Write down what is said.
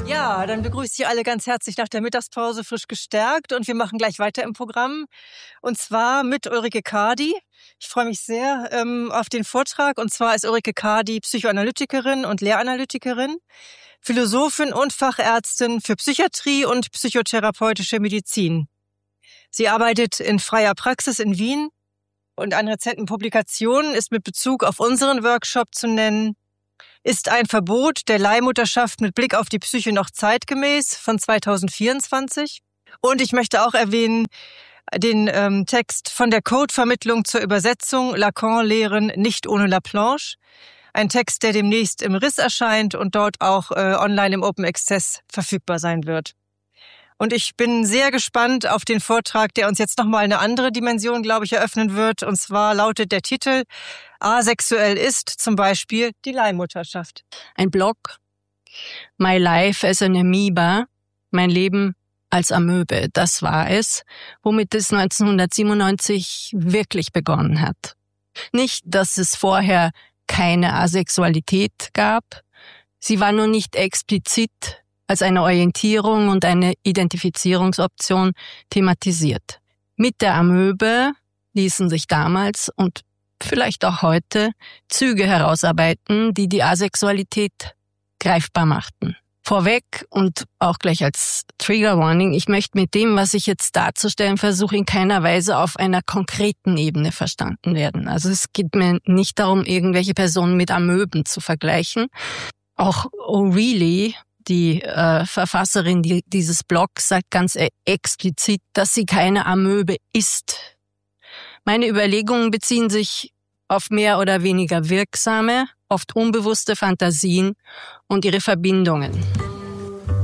Ja, dann begrüße ich Sie alle ganz herzlich nach der Mittagspause frisch gestärkt und wir machen gleich weiter im Programm und zwar mit Ulrike Kadi. Ich freue mich sehr auf den Vortrag und zwar ist Ulrike Kadi Psychoanalytikerin und Lehranalytikerin, Philosophin und Fachärztin für Psychiatrie und psychotherapeutische Medizin. Sie arbeitet in freier Praxis in Wien und an rezenten Publikationen ist mit Bezug auf unseren Workshop zu nennen: Ist ein Verbot der Leihmutterschaft mit Blick auf die Psyche noch zeitgemäß von 2024? Und ich möchte auch erwähnen den Text von der Codevermittlung zur Übersetzung Lacan-Lehren nicht ohne Laplanche. Ein Text, der demnächst im Riss erscheint und dort auch online im Open Access verfügbar sein wird. Und ich bin sehr gespannt auf den Vortrag, der uns jetzt nochmal eine andere Dimension, glaube ich, eröffnen wird. Und zwar lautet der Titel: Asexuell ist zum Beispiel die Leihmutterschaft. Ein Blog, My Life as an Amoeba, mein Leben als Amöbe, das war es, womit es 1997 wirklich begonnen hat. Nicht, dass es vorher keine Asexualität gab, sie war nur nicht explizit als eine Orientierung und eine Identifizierungsoption thematisiert. Mit der Amöbe ließen sich damals und vielleicht auch heute Züge herausarbeiten, die die Asexualität greifbar machten. Vorweg und auch gleich als Trigger Warning: Ich möchte mit dem, was ich jetzt darzustellen versuche, in keiner Weise auf einer konkreten Ebene verstanden werden. Also es geht mir nicht darum, irgendwelche Personen mit Amöben zu vergleichen. Auch O'Reilly, die Verfasserin dieses Blogs, sagt ganz explizit, dass sie keine Amöbe ist. Meine Überlegungen beziehen sich auf mehr oder weniger wirksame, oft unbewusste Fantasien und ihre Verbindungen.